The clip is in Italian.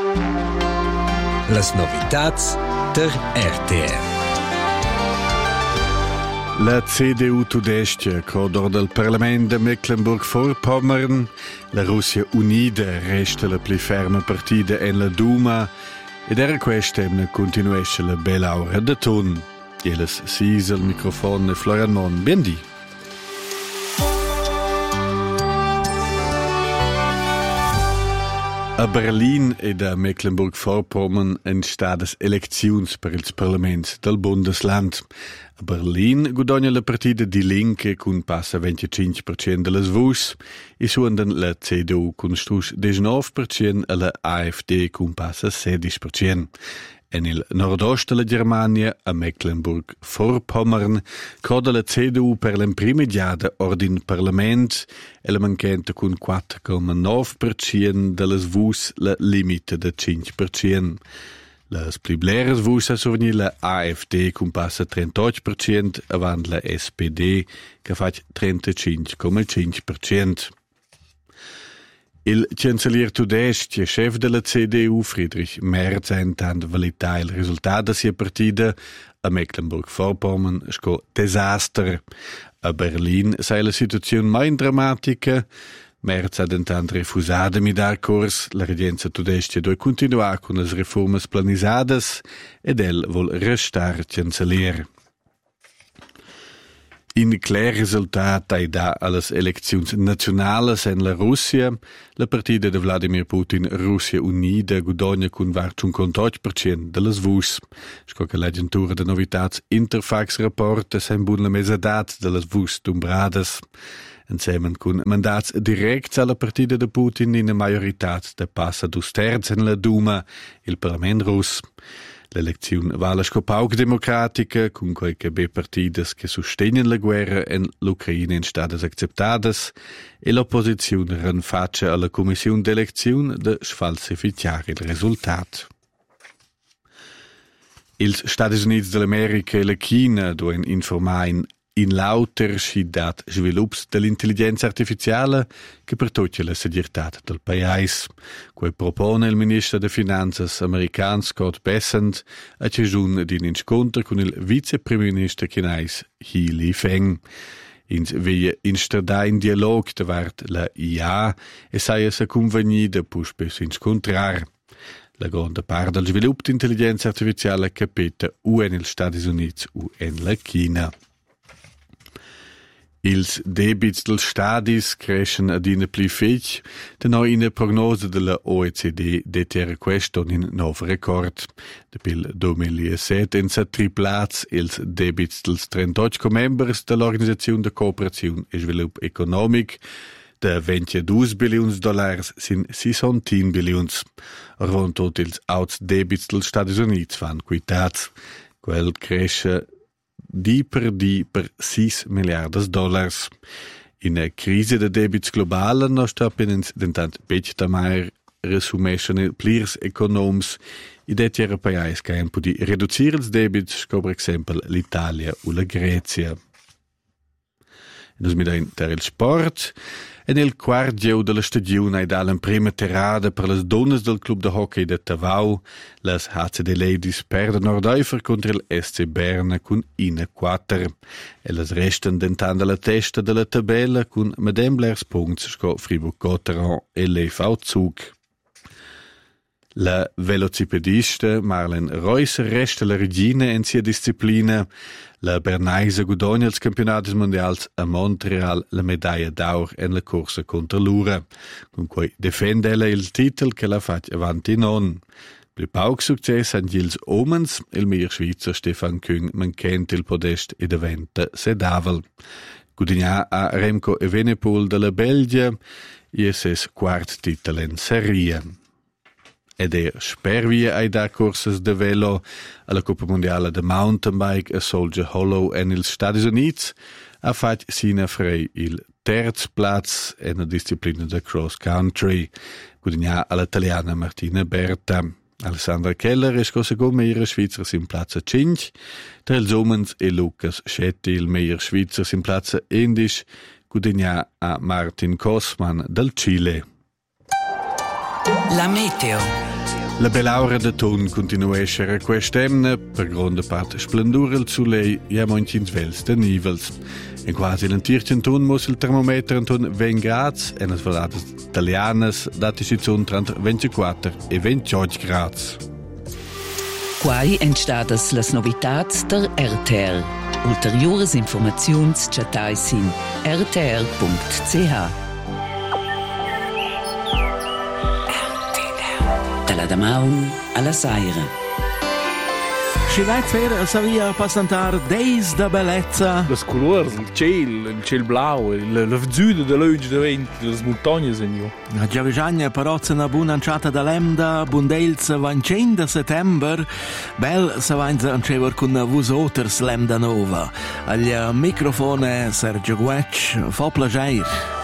Las novitats der RTR. La CDU tudestia, codor del Parlament de Mecklenburg-Vorpommern, la Russia Unida resta la pli ferma partida en la Duma ed era questa emna continuesce la bella aura de ton. Jeles sis al microfono Florian Mon. Bendi. A Berlin ed a Mecklenburg-Vorpommern entstas elecziuns per ils parlaments del Bundesland. A Berlin guadagna la partida Die Linke cun passa 25% de las vus e suondan la CDU cun strus 19% e la AfD cun passa 16%. En il nord-ost della Germania, a Mecklenburg-Vorpommern, coda la CDU per l'imprimidiada ordin Parlament e la manchenta con 4,9% delle vus la limite de 5%. Las plibleres vus a survenir la AfD con passa 38% avant la SPD che fa 35,5%. Il chancelier tudestia, chef della CDU, Friedrich Merz, ha intant validar il risultato da sia partida a Mecklenburg-Vorpommern sco desaster. A Berlin sei la situazione mai dramatica. Merz ha intant refusada mi dar cors. La regenza tudestia doi continuar con le reformas planisadas ed el vol restar chancelier. In clar resultat ai da alles elecziuns nationales en la Russia, la partida de Vladimir Putin Russia Unida guadagna cun varciun 58% de las vus. Sco che l'agentura de novitats Interfax rapporta sem bun la mesadat de las vus dumbrades. Insieme con mandats directs alla partida de Putin in a majoritat de passa dus terz en la Duma, il Parlament Russ. L'elezione vale sco pauc democratica, con qualche be partidas che sostengono la guerra en l'Ucraina in stadas acceptadas e l'opposizione ranfaccia alla commissione d'elezione de sfalsificare il risultato. Ils Stati Units dell'America e la China duen informare in lauter schidat svilupps dell'intelligenza artificiale che per tutti la segurità del paese. Quei propone il ministro de Finanzas americano Scott Bessent a cejun di un incontro con il vicepremier chinese He Lifeng. Ins veie instada in dialog davart la IA e saia sa convenida pus per incontrar. La grande part del sviluppo d'intelligenza artificiale capita u en els Stati Units u en la China. Ils debits dels stadis crescen ad ina pli fetg, tenò ina prognose della OECD detera questo in nov record. Depil 2017 en sa triplats ils debits dels 38 members dell'Organizzazione de Cooperazione e Svilupp Economic, de $22 billions sin 610 billions. Rond tot ils outs debits dels Stati Units van quitats. Quel cresce di per $6 miliardi. In a crisi de debits globala no sta penens dentant becta mai resumation plirs economs idet europeiais ca un po di reducir ils debits, come per esempio l'Italia o la Grecia. Nus mi da inter il sport. E nel quarto della stagione da la prima tirata per le donne del club de hockey de Tavau, le HCD Ladies perdono Nordeufer contro il SC Berna con 1-4 e le restano dentando la testa della tabella con medemblers punti sco Fribourg-Gotteron e l'EV Zug. La velocipedista Marlen Reusser resta la regina in sia disciplina. La Bernaise guadagna els campionats mondials a Montreal la medaglia d'or en la corsa contra l'Ura, con cui difende ella il titel che la fa avanti non. Più pauc succes han gils omens, il miglior svizzer Stefan Küng manchent il podest e diventa sedavel. Guadagna a Remco Evenepoel della Belgia, ISS quart titel in serie. Ed spervia ai da corses de velo alla Coppa Mondiale de Mountain Bike a Soldier Hollow en ils Stati Units ha fat sina frei il terz plaz en la disciplina de cross country. Guadagna all'italiana Martina Berta. Alessandra Keller è secondo meilleur Schweizer in Platz 5, tra els omens e Lucas Schetti il meilleur Schweizer in Platz 11, guadagna a Martin Kosman del Chile. La meteo. La bell'aura de ton continua a essere quest'emne, per grande parte splendura il soleil e a montins vels de nivels. In quasi l'antirchen ton muss il termometer inton 20 grads e nas valadas italianas dati si zon tra 24 e 28 grads. Quai entstadas las novitats der RTR. Ulteriores informaziuns chatais in rtr.ch. Dalla Damaun alla Saira. Scinait sera savia passantar deis da bellezza. Las colors, il ciel blau, la vzuda de l'uge de vent, las montagne in A Giavisagna però c'è una buona anciata da lemda, bundelza 20 settembre, bel se vainza ancever con vusoters lemda nova. Agli microfone Sergio Guec, fa plager.